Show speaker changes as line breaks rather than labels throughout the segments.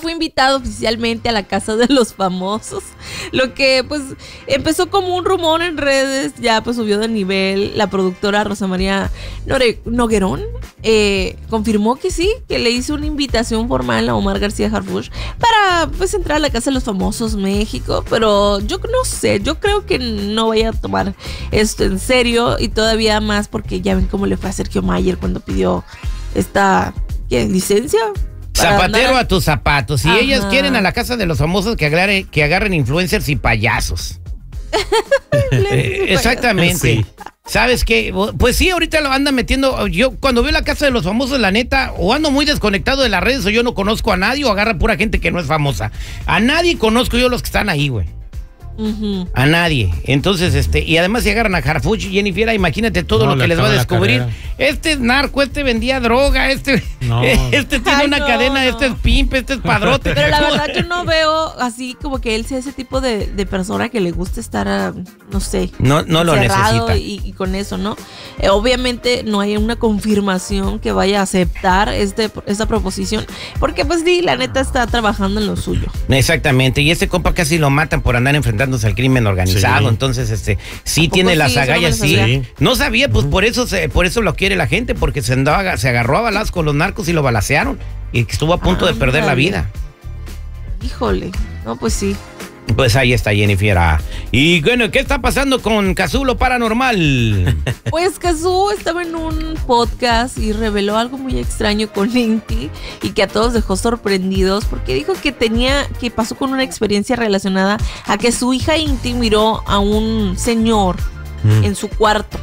fue invitada oficialmente a la casa de los famosos, lo que pues empezó como un rumor en redes, ya pues subió de nivel. La productora Rosa María Noguerón confirmó que sí, que le hizo una invitación formal a Omar García Harfuch para pues entrar a la casa de los famosos México, pero yo no sé, yo creo que no vaya a tomar esto en serio, y todavía más porque ya ven cómo le fue a Sergio Mayer cuando pidió esta licencia.
Zapatero a tus zapatos. Si ellas quieren a la casa de los famosos, que agarren influencers y payasos. Exactamente. Sí. ¿Sabes qué? Pues sí, ahorita lo andan metiendo. Yo cuando veo la casa de los famosos, la neta, o ando muy desconectado de las redes, o yo no conozco a nadie, o agarra pura gente que no es famosa. A nadie conozco yo los que están ahí, güey. A nadie. Entonces, y además si agarran a Harfuch y Jennifer, imagínate todo lo que les va a descubrir. Este es narco, este vendía droga, este tiene una cadena, este es pimp, este es padrote.
Pero la verdad yo no veo así como que él sea ese tipo de persona que le gusta estar, no sé,
no lo necesita.
Y con eso, ¿no? Obviamente no hay una confirmación que vaya a aceptar esta proposición, porque pues sí, la neta está trabajando en lo suyo.
Exactamente, y ese compa casi lo matan por andar enfrentándose al crimen organizado, sí. Entonces sí tiene las agallas, sí. No sabía, pues por eso lo quiere la gente, porque se agarró a balazos con los narcos y lo balacearon, y estuvo a punto de perder la vida.
Híjole, no, pues sí.
Pues ahí está Jennifer. Y bueno, ¿qué está pasando con Cazzu lo paranormal?
Pues Cazzu estaba en un podcast y reveló algo muy extraño con Inti, y que a todos dejó sorprendidos, porque dijo que pasó con una experiencia relacionada a que su hija Inti miró a un señor en su cuarto.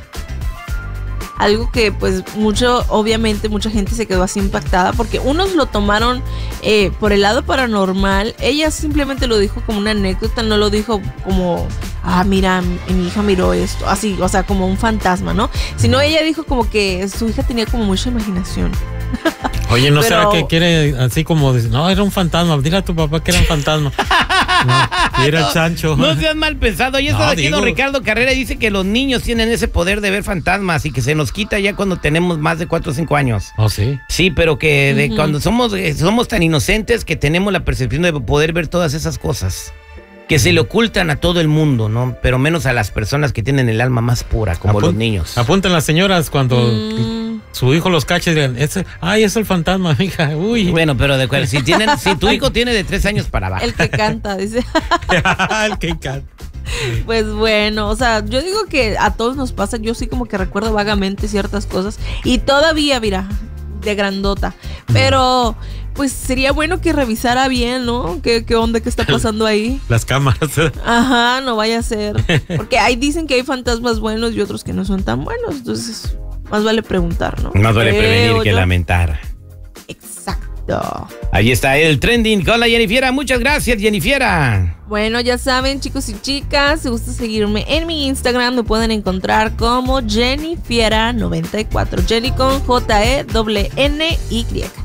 Algo que pues obviamente mucha gente se quedó así impactada, porque unos lo tomaron por el lado paranormal. Ella simplemente lo dijo como una anécdota, no lo dijo como, mira, mi hija miró esto, así, o sea, como un fantasma, ¿no? Sino ella dijo como que su hija tenía como mucha imaginación.
Oye, ¿no será que quiere así como decir, no, era un fantasma, dile a tu papá que era un fantasma? No, era el chancho.
No seas mal pensado. Y está aquí don Ricardo Carrera, dice que los niños tienen ese poder de ver fantasmas y que se nos quita ya cuando tenemos más de 4 o 5 años.
¿Oh, sí?
Sí, pero que cuando somos tan inocentes que tenemos la percepción de poder ver todas esas cosas que se le ocultan a todo el mundo, ¿no? Pero menos a las personas que tienen el alma más pura, como los niños.
Apuntan las señoras cuando su hijo los cache y digan, es el fantasma, hija. Uy.
Bueno, pero si tu hijo tiene de 3 años para abajo.
El que canta, dice.
El que canta.
Pues bueno, o sea, yo digo que a todos nos pasa. Yo sí como que recuerdo vagamente ciertas cosas, y todavía, mira, de grandota. Pero pues sería bueno que revisara bien, ¿no? ¿Qué onda? ¿Qué está pasando ahí?
Las cámaras.
Ajá, no vaya a ser. Porque ahí dicen que hay fantasmas buenos y otros que no son tan buenos. Entonces, más vale preguntar, ¿no?
Más vale prevenir que lamentar.
Exacto.
Ahí está el trending con la Jennifer. Muchas gracias, Jennifer.
Bueno, ya saben, chicos y chicas, si gusta seguirme en mi Instagram, me pueden encontrar como Jennifiera94. Jenny con Jenny.